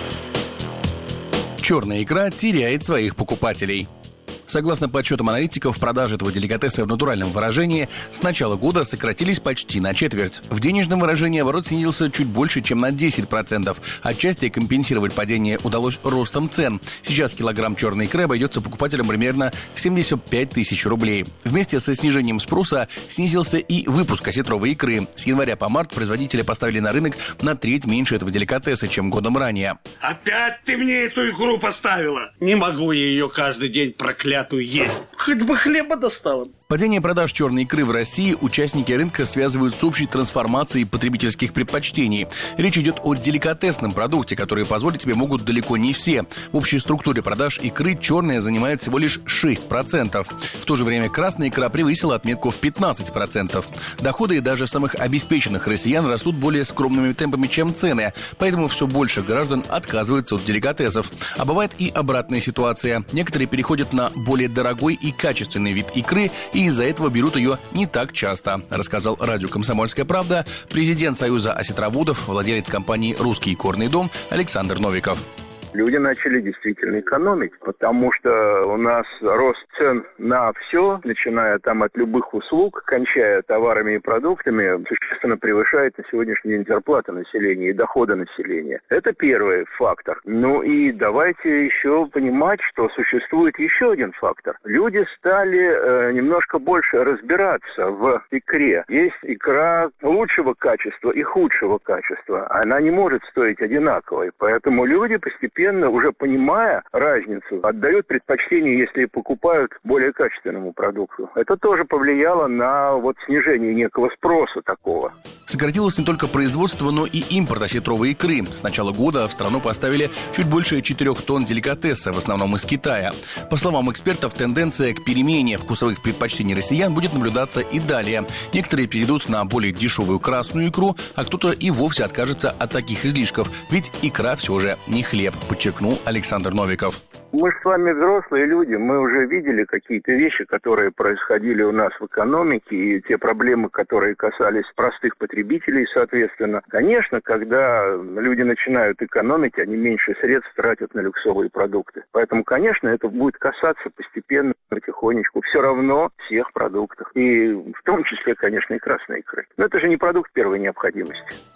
Черная икра теряет своих покупателей. Согласно подсчетам аналитиков, продажи этого деликатеса в натуральном выражении с начала года сократились почти на четверть. В денежном выражении оборот снизился чуть больше, чем на 10%. Отчасти компенсировать падение удалось ростом цен. Сейчас килограмм черной икры обойдется покупателям примерно в 75 тысяч рублей. Вместе со снижением спроса снизился и выпуск осетровой икры. С января по март производители поставили на рынок на треть меньше этого деликатеса, чем годом ранее. Опять ты мне эту икру поставила? Не могу я ее каждый день проклятать. Есть. Хоть бы хлеба достала. Падение продаж черной икры в России участники рынка связывают с общей трансформацией потребительских предпочтений. Речь идет о деликатесном продукте, который позволить себе могут далеко не все. В общей структуре продаж икры черная занимает всего лишь 6%. В то же время красная икра превысила отметку в 15%. Доходы даже самых обеспеченных россиян растут более скромными темпами, чем цены, поэтому все больше граждан отказываются от деликатесов. А бывает и обратная ситуация. Некоторые переходят на более дорогой и качественный вид икры и из-за этого берут ее не так часто, рассказал радио «Комсомольская правда» президент Союза осетроводов, владелец компании «Русский икорный дом» Александр Новиков. Люди начали действительно экономить, потому что у нас рост цен на все, начиная там от любых услуг, кончая товарами и продуктами, существенно превышает на сегодняшний день зарплаты населения и доходы населения. Это первый фактор. Ну и давайте еще понимать, что существует еще один фактор. Люди стали немножко больше разбираться в икре. Есть икра лучшего качества и худшего качества. Она не может стоить одинаковой, поэтому люди постепенно, уже понимая разницу, отдают предпочтение, если покупают более качественному продукту. Это тоже повлияло на снижение некого спроса такого. Сократилось не только производство, но и импорт осетровой икры. С начала года в страну поставили чуть больше 4 тонн деликатеса, в основном из Китая. По словам экспертов, тенденция к перемене вкусовых предпочтений россиян будет наблюдаться и далее. Некоторые перейдут на более дешевую красную икру, а кто-то и вовсе откажется от таких излишков, ведь икра все же не хлеб, подчеркнул Александр Новиков. Мы же с вами взрослые люди, мы уже видели какие-то вещи, которые происходили у нас в экономике, и те проблемы, которые касались простых потребителей, соответственно. Конечно, когда люди начинают экономить, они меньше средств тратят на люксовые продукты. Поэтому, конечно, это будет касаться постепенно, потихонечку, все равно всех продуктов. И в том числе, конечно, и красной икры. Но это же не продукт первой необходимости.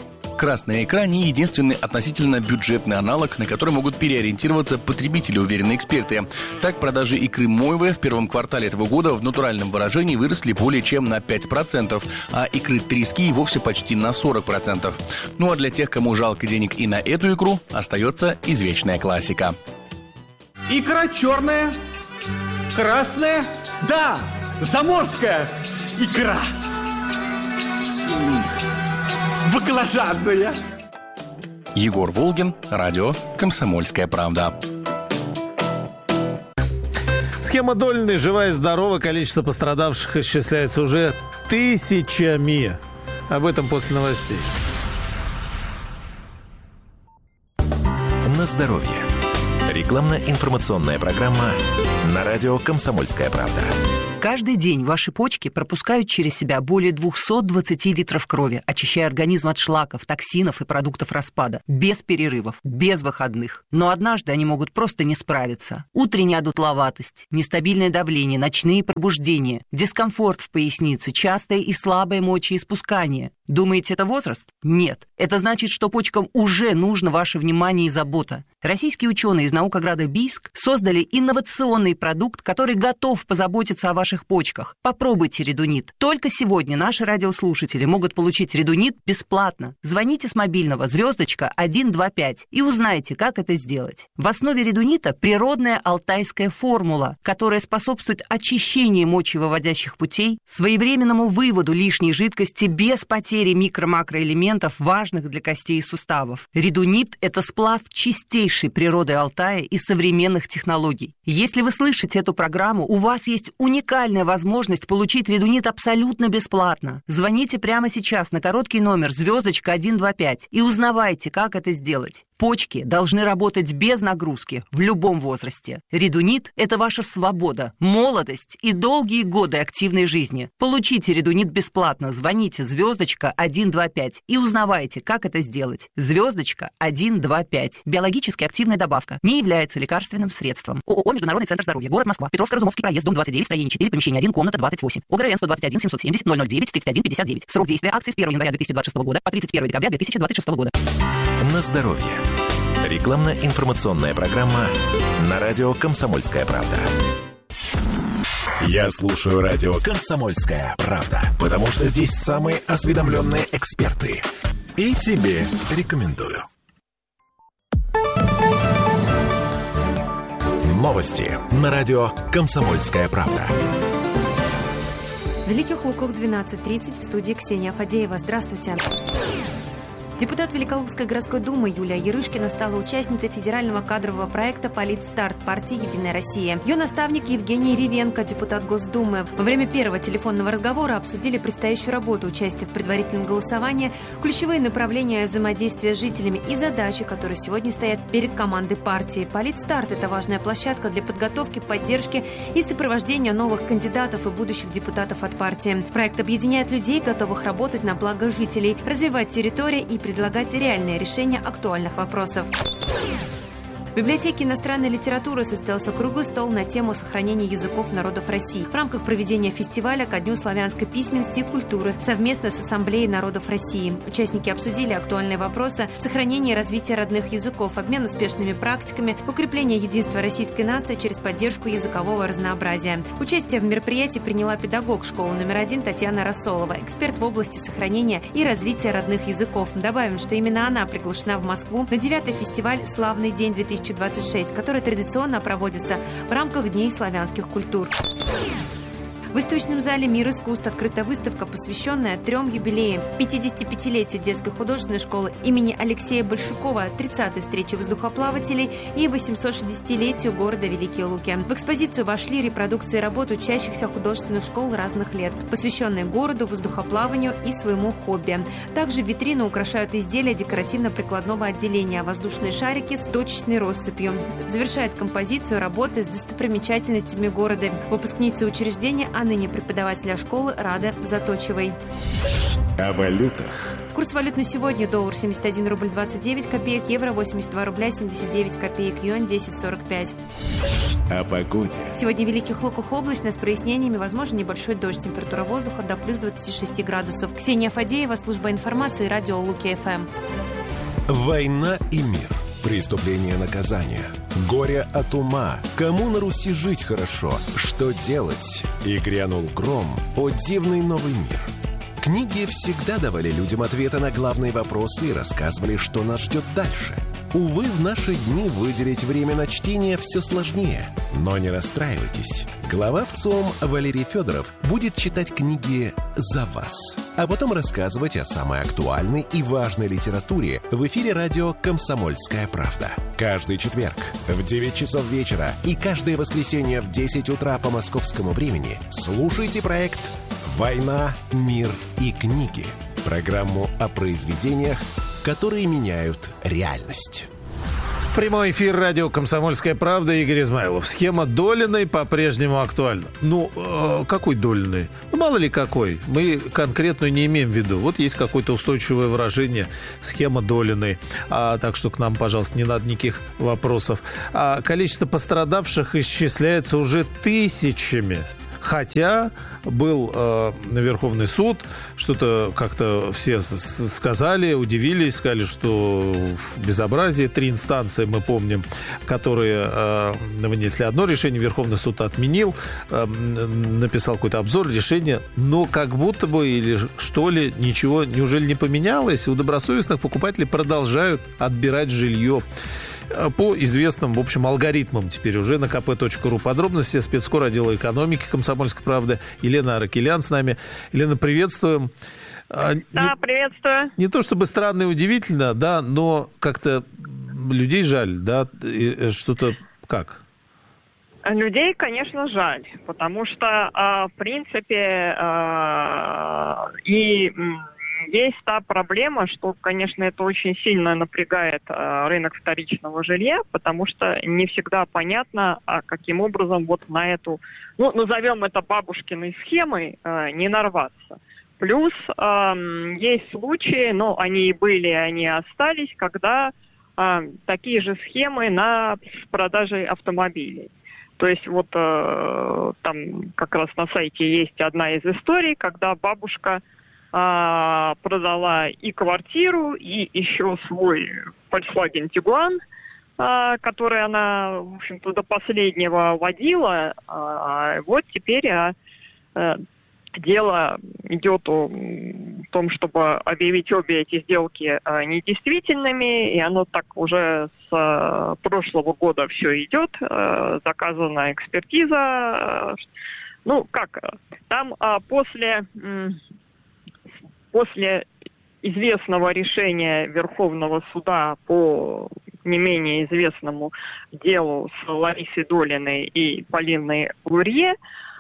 Красная икра не единственный относительно бюджетный аналог, на который могут переориентироваться потребители, уверены эксперты. Так, продажи икры мойвы в первом квартале этого года в натуральном выражении выросли более чем на 5%, а икры трески и вовсе почти на 40%. Ну а для тех, кому жалко денег и на эту икру, остается извечная классика. Икра черная, красная, да, заморская икра. Баклажанная. Егор Волгин, радио «Комсомольская правда». Схема Долиной жива и здорова. Количество пострадавших исчисляется уже тысячами. Об этом после новостей. На здоровье. Рекламно-информационная программа на радио «Комсомольская правда». Каждый день ваши почки пропускают через себя более 220 литров крови, очищая организм от шлаков, токсинов и продуктов распада. Без перерывов, без выходных. Но однажды они могут просто не справиться. Утренняя одутловатость, нестабильное давление, ночные пробуждения, дискомфорт в пояснице, частое и слабое мочеиспускание. Думаете, это возраст? Нет. Это значит, что почкам уже нужно ваше внимание и забота. Российские ученые из наукограда Бийск создали инновационный продукт, который готов позаботиться о ваших почках. Попробуйте редунит. Только сегодня наши радиослушатели могут получить редунит бесплатно. Звоните с мобильного *125 и узнайте, как это сделать. В основе редунита природная алтайская формула, которая способствует очищению мочевыводящих путей, своевременному выводу лишней жидкости без потери микро-макроэлементов, важных для костей и суставов. Редунит – это сплав чистейшей природы Алтая и современных технологий. Если вы слышите эту программу, у вас есть уникальная возможность получить редунит абсолютно бесплатно. Звоните прямо сейчас на короткий номер *125 и узнавайте, как это сделать. Почки должны работать без нагрузки в любом возрасте. Редунит – это ваша свобода, молодость и долгие годы активной жизни. Получите редунит бесплатно. Звоните *125 и узнавайте, как это сделать. *125. Биологически активная добавка. Не является лекарственным средством. ООО «Международный центр здоровья». Город Москва. Петровско-Разумовский проезд, дом 29, строение 4, помещение 1, комната 28. ОГРН 121 770 009 31 59. Срок действия акции с 1 января 2026 года по 31 декабря 2026 года. На здоровье. Рекламно-информационная программа на радио «Комсомольская правда». Я слушаю радио «Комсомольская правда», потому что здесь самые осведомленные эксперты. И тебе рекомендую. Новости на радио «Комсомольская правда». В Великих Луках 12:30 в студии Ксения Фадеева. Здравствуйте. Депутат Великолукской городской думы Юлия Ярышкина стала участницей федерального кадрового проекта «Политстарт» партии «Единая Россия». Ее наставник Евгений Ревенко, депутат Госдумы. Во время первого телефонного разговора обсудили предстоящую работу, участие в предварительном голосовании, ключевые направления взаимодействия с жителями и задачи, которые сегодня стоят перед командой партии. «Политстарт» – это важная площадка для подготовки, поддержки и сопровождения новых кандидатов и будущих депутатов от партии. Проект объединяет людей, готовых работать на благо жителей, развивать территории и предлагать реальные решения актуальных вопросов. В библиотеке иностранной литературы состоялся круглый стол на тему сохранения языков народов России в рамках проведения фестиваля ко Дню славянской письменности и культуры совместно с Ассамблеей народов России. Участники обсудили актуальные вопросы сохранения и развития родных языков, обмен успешными практиками, укрепление единства российской нации через поддержку языкового разнообразия. Участие в мероприятии приняла педагог школы номер 1 Татьяна Рассолова, эксперт в области сохранения и развития родных языков. Добавим, что именно она приглашена в Москву на 9-й фестиваль «Славный день 2026», который традиционно проводится в рамках Дней славянских культур. В выставочном зале «Мир искусств» открыта выставка, посвященная 3 юбилеям: 55-летию детской художественной школы имени Алексея Большакова, 30-й встрече воздухоплавателей и 860-летию города Великие Луки. В экспозицию вошли репродукции работ учащихся художественных школ разных лет, посвященные городу, воздухоплаванию и своему хобби. Также витрину украшают изделия декоративно-прикладного отделения, воздушные шарики с точечной россыпью. Завершает композицию работы с достопримечательностями города выпускница учреждения, ныне преподавателя школы Рада Заточевой. О валютах Курс валют на сегодня: доллар 71 рубль 29 копеек, евро 82 рубля 79 копеек, юань 10,45. О погоде. Сегодня в Великих Луках облачно, с прояснениями, возможен небольшой дождь. Температура воздуха до плюс 26 градусов. Ксения Фадеева, служба информации, радио Луки-ФМ. Война и мир. Преступление, наказание. Горе от ума. Кому на Руси жить хорошо? Что делать? И грянул гром. О, дивный новый мир. Книги всегда давали людям ответы на главные вопросы и рассказывали, что нас ждет дальше. Увы, в наши дни выделить время на чтение все сложнее. Но не расстраивайтесь. Глава ВЦИОМ Валерий Федоров будет читать книги за вас, а потом рассказывать о самой актуальной и важной литературе в эфире радио «Комсомольская правда». Каждый четверг в 9 часов вечера и каждое воскресенье в 10 утра по московскому времени слушайте проект «Война, мир и книги». Программу о произведениях, которые меняют реальность. Прямой эфир радио «Комсомольская правда», Игорь Измайлов. Схема Долиной по-прежнему актуальна. Какой Долиной? Мало ли какой. Мы конкретно не имеем в виду. Вот есть какое-то устойчивое выражение «схема Долиной». Так что к нам, пожалуйста, не надо никаких вопросов. Количество пострадавших исчисляется уже тысячами. Хотя был Верховный суд, что-то как-то все сказали, удивились, сказали, что безобразие. 3 инстанции, мы помним, которые вынесли одно решение, Верховный суд отменил, написал какой-то обзор, решение, но как будто бы, или что ли, ничего, неужели не поменялось? У добросовестных покупателей продолжают отбирать жилье по известным, в общем, алгоритмам теперь уже на kp.ru. Подробности спецкор отдела экономики «Комсомольской правды» Елена Аракелян с нами. Елена, приветствуем. Да, приветствую. Не то чтобы странно и удивительно, да, но как-то людей жаль, да, что-то как? Людей, конечно, жаль, потому что, в принципе, есть та проблема, что, конечно, это очень сильно напрягает рынок вторичного жилья, потому что не всегда понятно, каким образом вот на эту, назовем это бабушкиной схемой, не нарваться. Плюс есть случаи, они и были, они остались, когда такие же схемы с продажей автомобилей. То есть вот там как раз на сайте есть одна из историй, когда бабушка продала и квартиру, и еще свой Volkswagen Tiguan, который она, в общем-то, до последнего водила. Вот теперь дело идет о том, чтобы объявить обе эти сделки недействительными, и оно так уже с прошлого года все идет, заказана экспертиза. Там после известного решения Верховного суда по не менее известному делу с Ларисой Долиной и Полиной Лурье,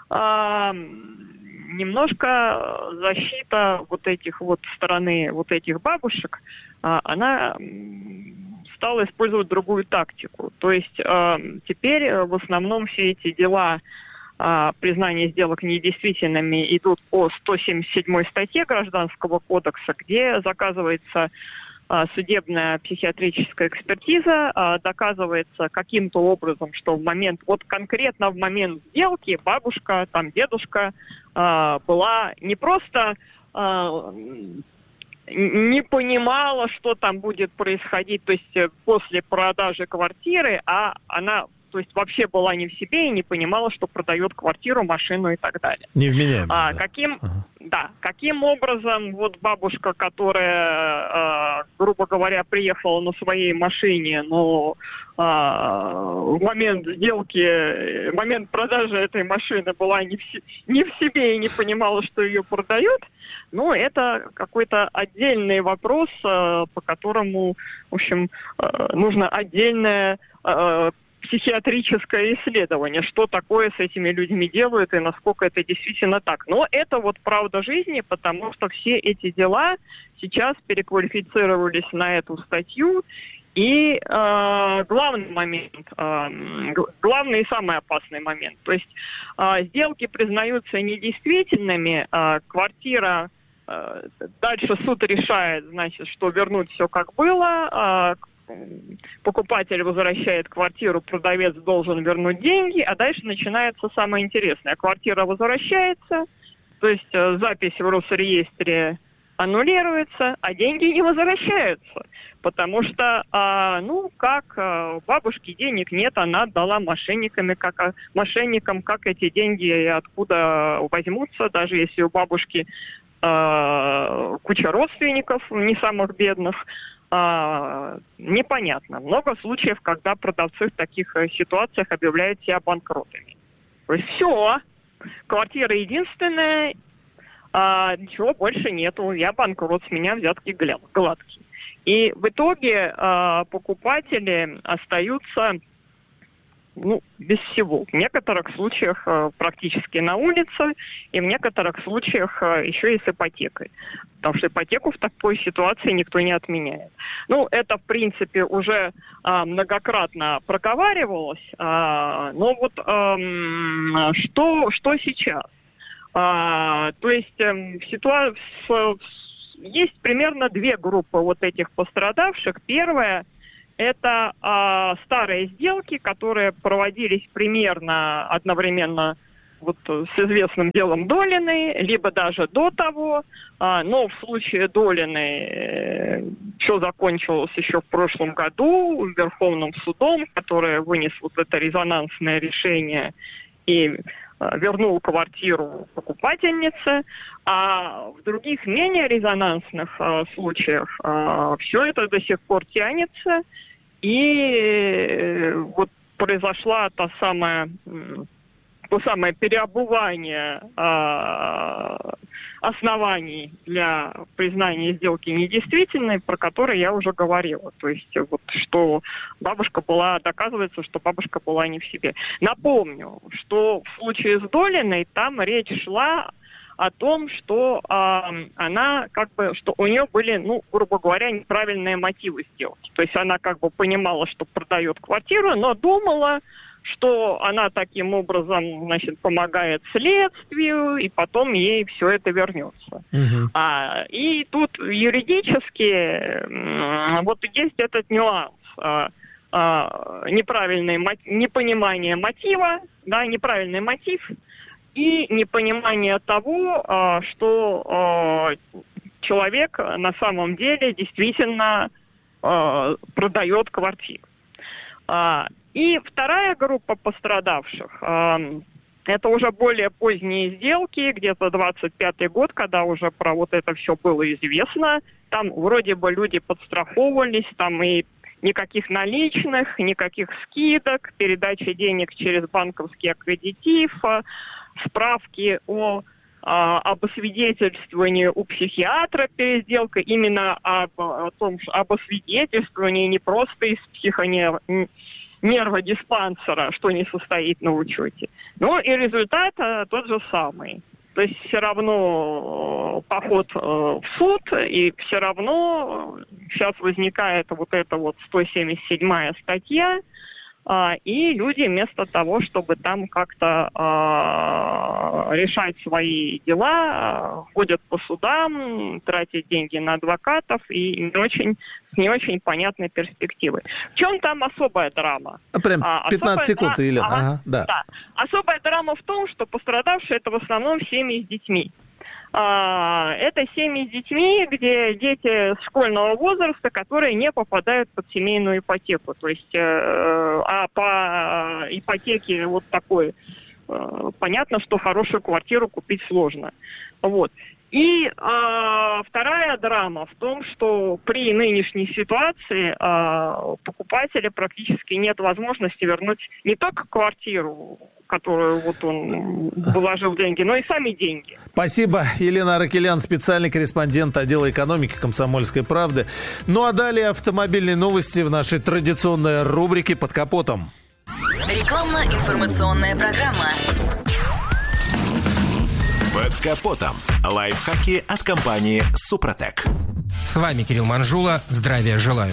немножко защита стороны этих бабушек, она стала использовать другую тактику. То есть теперь в основном все эти дела признания сделок недействительными идут по 177 статье Гражданского кодекса, где заказывается судебная психиатрическая экспертиза, доказывается каким-то образом, что конкретно в момент сделки бабушка, дедушка была не просто не понимала, что там будет происходить, то есть после продажи квартиры, а она вообще была не в себе и не понимала, что продает квартиру, машину и так далее. Невменяемо. Каким образом бабушка, которая, грубо говоря, приехала на своей машине, но в момент сделки, в момент продажи этой машины была не в себе и не понимала, что ее продают, это какой-то отдельный вопрос, по которому, в общем, нужно отдельное психиатрическое исследование, что такое с этими людьми делают и насколько это действительно так. Но это правда жизни, потому что все эти дела сейчас переквалифицировались на эту статью. И главный момент, главный и самый опасный момент, то есть сделки признаются недействительными, квартира Дальше суд решает, значит, что вернуть все как было, покупатель возвращает квартиру, продавец должен вернуть деньги, а дальше начинается самое интересное. Квартира возвращается, то есть запись в Росреестре аннулируется, а деньги не возвращаются, потому что, бабушке денег нет, она отдала мошенникам, как эти деньги откуда возьмутся, даже если у бабушки куча родственников, не самых бедных, непонятно. Много случаев, когда продавцы в таких ситуациях объявляют себя банкротами. То есть все, квартира единственная, ничего больше нету, я банкрот, с меня взятки гладкие. И в итоге покупатели остаются без всего. В некоторых случаях практически на улице, и в некоторых случаях еще и с ипотекой. Потому что ипотеку в такой ситуации никто не отменяет. Это, в принципе, уже многократно проговаривалось. Но вот что сейчас? То есть есть примерно две группы вот этих пострадавших. Первая – это старые сделки, которые проводились примерно одновременно с известным делом Долиной, либо даже до того. Но в случае Долиной все закончилось еще в прошлом году Верховным судом, который вынес вот это резонансное решение и вернул квартиру покупательнице, а в других менее резонансных случаях все это до сих пор тянется, и вот произошла то самое переобувание оснований для признания сделки недействительной, про которые я уже говорила. То есть, что доказывается, что бабушка была не в себе. Напомню, что в случае с Долиной там речь шла о том, что что у нее были, грубо говоря, неправильные мотивы сделки. То есть она понимала, что продает квартиру, но думала, что она таким образом, помогает следствию, и потом ей все это вернется. И тут юридически есть этот нюанс. Непонимание мотива, неправильный мотив, и непонимание того, что человек на самом деле действительно продает квартиру. И вторая группа пострадавших, это уже более поздние сделки, где-то 25-й год, когда уже про вот это все было известно. Там вроде бы люди подстраховывались, там и никаких наличных, никаких скидок, передача денег через банковский аккредитив, справки об освидетельствовании у психиатра перед сделкой, именно об освидетельствовании не просто из нерводиспансера, что не состоит на учете. И результат тот же самый. То есть все равно поход в суд, и все равно сейчас возникает вот эта 177-я статья, и люди вместо того, чтобы там как-то решать свои дела, ходят по судам, тратят деньги на адвокатов и с не очень понятной перспективой. В чем там особая драма? Прям 15 секунд, Елена. Да. Особая драма в том, что пострадавшие это в основном семьи с детьми. Это семьи с детьми, где дети школьного возраста, которые не попадают под семейную ипотеку. То есть, по ипотеке такой, понятно, что хорошую квартиру купить сложно. И вторая драма в том, что при нынешней ситуации покупателя практически нет возможности вернуть не только квартиру, которую он вложил деньги, но и сами деньги. Спасибо. Елена Аракелян, специальный корреспондент отдела экономики «Комсомольской правды». А далее автомобильные новости в нашей традиционной рубрике «Под капотом». Рекламно-информационная программа. «Под капотом». Лайфхаки от компании «Супротек». С вами Кирилл Манжула. Здравия желаю.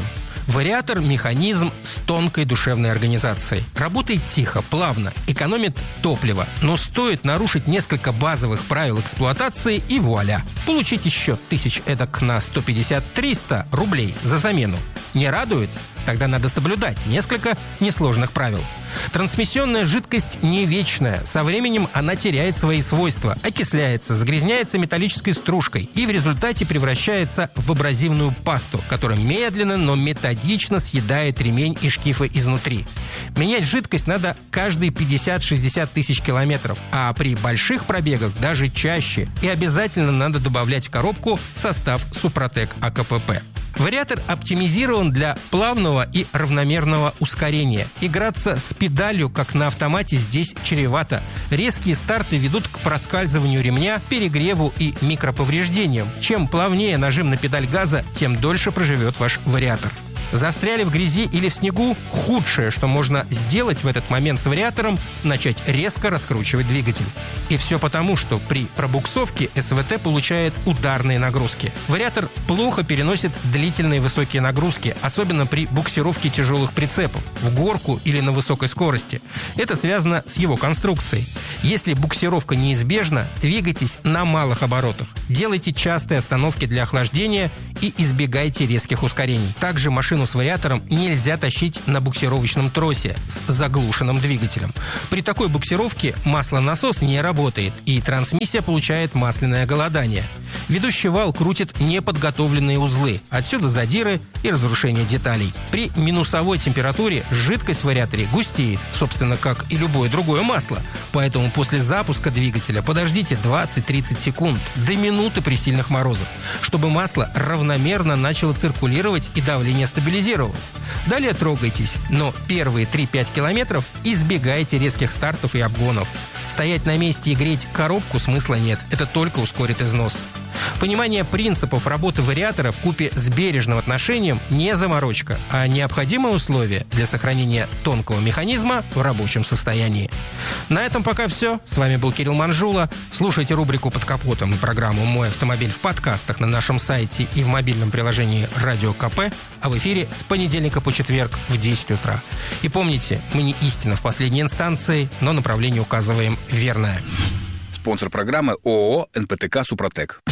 Вариатор – механизм с тонкой душевной организацией. Работает тихо, плавно, экономит топливо. Но стоит нарушить несколько базовых правил эксплуатации, и вуаля! Получите счет тысяч эдак на 150-300 рублей за замену. Не радует? Тогда надо соблюдать несколько несложных правил. Трансмиссионная жидкость не вечная. Со временем она теряет свои свойства, окисляется, загрязняется металлической стружкой и в результате превращается в абразивную пасту, которая медленно, но методично съедает ремень и шкифы изнутри. Менять жидкость надо каждые 50-60 тысяч километров, а при больших пробегах даже чаще. И обязательно надо добавлять в коробку состав Супротек АКПП. Вариатор оптимизирован для плавного и равномерного ускорения. Играться с педалью, как на автомате, здесь чревато. Резкие старты ведут к проскальзыванию ремня, перегреву и микроповреждениям. Чем плавнее нажим на педаль газа, тем дольше проживет ваш вариатор. Застряли в грязи или в снегу? Худшее, что можно сделать в этот момент с вариатором – начать резко раскручивать двигатель. И все потому, что при пробуксовке СВТ получает ударные нагрузки. Вариатор плохо переносит длительные высокие нагрузки, особенно при буксировке тяжелых прицепов, в горку или на высокой скорости. Это связано с его конструкцией. Если буксировка неизбежна, двигайтесь на малых оборотах. Делайте частые остановки для охлаждения и избегайте резких ускорений. Также машину с вариатором нельзя тащить на буксировочном тросе с заглушенным двигателем. При такой буксировке маслонасос не работает, и трансмиссия получает масляное голодание. Ведущий вал крутит неподготовленные узлы. Отсюда задиры и разрушение деталей. При минусовой температуре жидкость в вариаторе густеет, собственно, как и любое другое масло. Поэтому после запуска двигателя подождите 20-30 секунд, до минуты при сильных морозах, чтобы масло равномерно начало циркулировать и давление стабилизировалось. Далее трогайтесь, но первые 3-5 километров избегайте резких стартов и обгонов. Стоять на месте и греть коробку смысла нет, это только ускорит износ. Понимание принципов работы вариатора вкупе с бережным отношением не заморочка, а необходимое условие для сохранения тонкого механизма в рабочем состоянии. На этом пока все. С вами был Кирилл Манжула. Слушайте рубрику «Под капотом» и программу «Мой автомобиль» в подкастах на нашем сайте и в мобильном приложении «Радио КП», а в эфире с понедельника по четверг в 10 утра. И помните, мы не истина в последней инстанции, но направление указываем верное. Спонсор программы ООО «НПТК Супротек».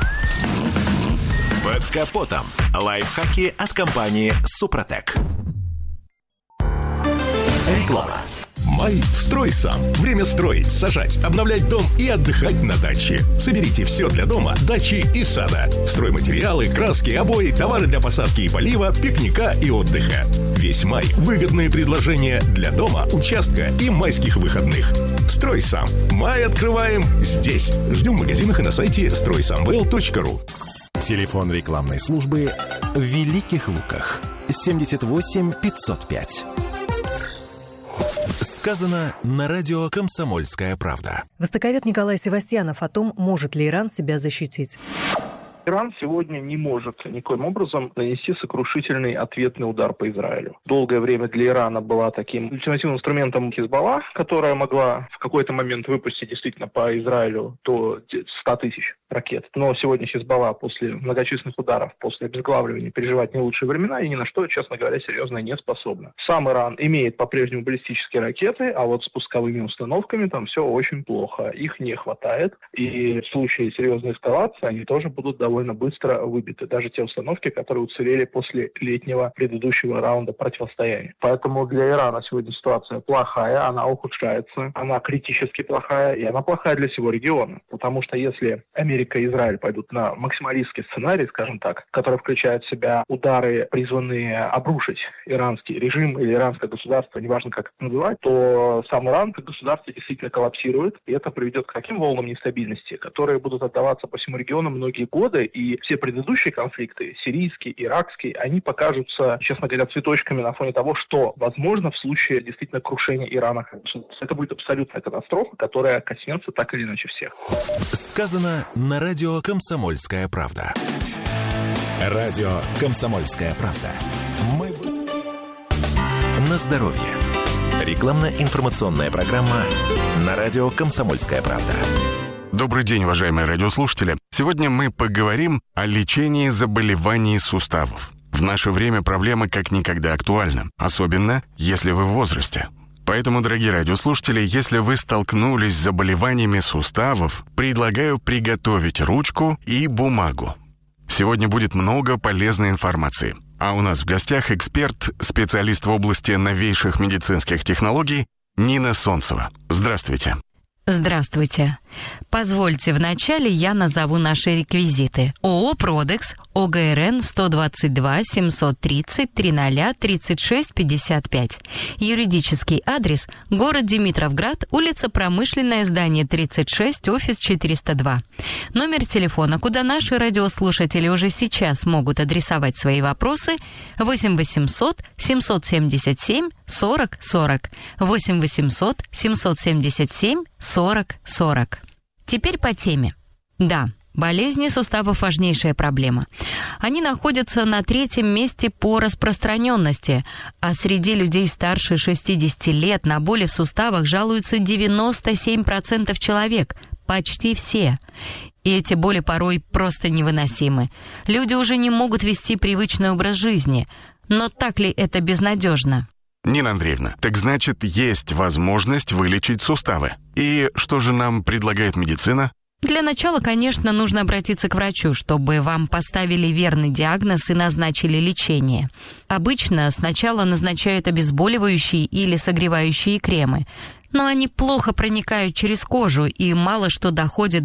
Под капотом. Лайфхаки от компании «Супротек». Реклама. Май «Строй сам». Время строить, сажать, обновлять дом и отдыхать на даче. Соберите все для дома, дачи и сада. Стройматериалы, краски, обои, товары для посадки и полива, пикника и отдыха. Весь май выгодные предложения для дома, участка и майских выходных. «Строй сам». Май открываем здесь. Ждем в магазинах и на сайте стройсамвел.ру. Телефон рекламной службы в Великих Луках. 78 505. Сказано на радио «Комсомольская правда». Востоковед Николай Севастьянов о том, может ли Иран себя защитить. Иран сегодня не может никоим образом нанести сокрушительный ответный удар по Израилю. Долгое время для Ирана была таким ультимативным инструментом Хизбалла, которая могла в какой-то момент выпустить действительно по Израилю до 100 тысяч ракет. Но сегодня Хизбалла после многочисленных ударов, после обезглавливания переживает не лучшие времена и ни на что, честно говоря, серьезно не способна. Сам Иран имеет по-прежнему баллистические ракеты, а вот с пусковыми установками там все очень плохо. Их не хватает, и в случае серьезной эскалации они тоже будут довольно быстро выбиты. Даже те установки, которые уцелели после летнего предыдущего раунда противостояния. Поэтому для Ирана сегодня ситуация плохая, она ухудшается, она критически плохая, и она плохая для всего региона. Потому что если Америка и Израиль пойдут на максималистский сценарий, скажем так, который включает в себя удары, призванные обрушить иранский режим или иранское государство, неважно как это называть, то сам Иран как государство действительно коллапсирует, и это приведет к таким волнам нестабильности, которые будут отдаваться по всему региону многие годы, и все предыдущие конфликты, сирийский, иракский, они покажутся, честно говоря, цветочками на фоне того, что возможно в случае действительно крушения Ирана как государства. Это будет абсолютная катастрофа, которая коснется так или иначе всех. Сказано на радио «Комсомольская правда». Радио «Комсомольская правда». Мы на здоровье. Рекламно-информационная программа на радио «Комсомольская правда». Добрый день, уважаемые радиослушатели. Сегодня мы поговорим о лечении заболеваний суставов. В наше время проблема как никогда актуальна, особенно если вы в возрасте. Поэтому, дорогие радиослушатели, если вы столкнулись с заболеваниями суставов, предлагаю приготовить ручку и бумагу. Сегодня будет много полезной информации. А у нас в гостях эксперт, специалист в области новейших медицинских технологий Нина Солнцева. Здравствуйте. Здравствуйте. Позвольте, вначале я назову наши реквизиты. ООО «Продекс», ОГРН 122 730 00 36 55. Юридический адрес – город Димитровград, улица Промышленная, здание 36, офис 402. Номер телефона, куда наши радиослушатели уже сейчас могут адресовать свои вопросы – 8 800 777 40 40. 8 800 777 40 40. Теперь по теме. Да, болезни суставов – важнейшая проблема. Они находятся на 3-м месте по распространенности, а среди людей старше 60 лет на боли в суставах жалуются 97% человек, почти все. И эти боли порой просто невыносимы. Люди уже не могут вести привычный образ жизни. Но так ли это безнадежно? Нина Андреевна, так значит, есть возможность вылечить суставы. И что же нам предлагает медицина? Для начала, конечно, нужно обратиться к врачу, чтобы вам поставили верный диагноз и назначили лечение. Обычно сначала назначают обезболивающие или согревающие кремы, но они плохо проникают через кожу и мало что доходят